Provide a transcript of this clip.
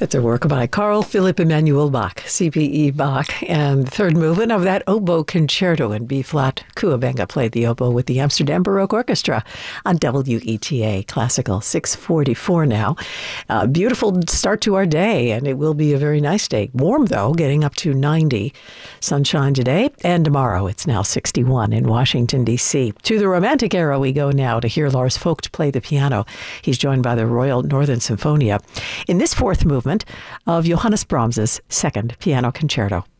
That's a work by Carl Philipp Emanuel Bach, CPE Bach, and the third movement of that oboe concerto in B-flat. Kuabenga played the oboe with the Amsterdam Baroque Orchestra on WETA Classical 644 now. Beautiful start to our day, and it will be a very nice day. Warm, though, getting up to 90. Sunshine today, and tomorrow it's now 61 in Washington, D.C. To the Romantic era we go now to hear Lars Vogt play the piano. He's joined by the Royal Northern Symphonia in this fourth movement of Johannes Brahms's Second Piano Concerto.